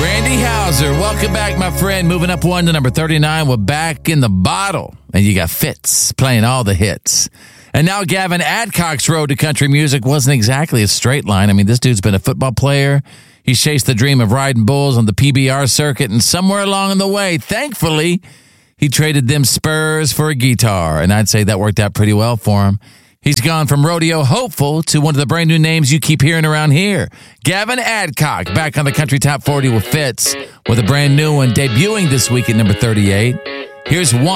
Randy Houser, welcome back, my friend. Moving up one to number 39. We're back in the bottle. And you got Fitz playing all the hits. And now Gavin Adcock's road to country music wasn't exactly a straight line. I mean, this dude's been a football player. He's chased the dream of riding bulls on the PBR circuit. And somewhere along the way, thankfully, he traded them spurs for a guitar. And I'd say that worked out pretty well for him. He's gone from rodeo hopeful to one of the brand new names you keep hearing around here. Gavin Adcock back on the Country Top 40 with Fitz with a brand new one debuting this week at number 38. Here's one.